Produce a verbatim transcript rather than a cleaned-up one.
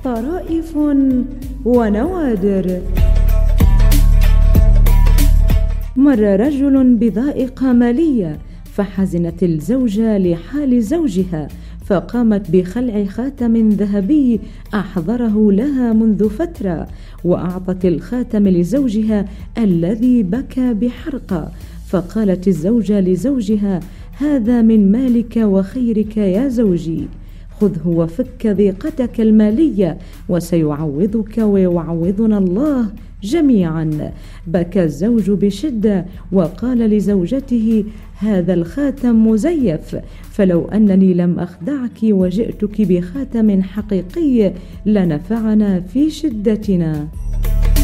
طرائف ونوادر. مر رجل بضائقة مالية، فحزنت الزوجة لحال زوجها، فقامت بخلع خاتم ذهبي أحضره لها منذ فترة، وأعطت الخاتم لزوجها الذي بكى بحرقة. فقالت الزوجة لزوجها: هذا من مالك وخيرك يا زوجي، خذه وفك ضيقتك المالية، وسيعوضك ويعوضنا الله جميعا. بكى الزوج بشدة وقال لزوجته: هذا الخاتم مزيف، فلو أنني لم أخدعك وجئتك بخاتم حقيقي لنفعنا في شدتنا.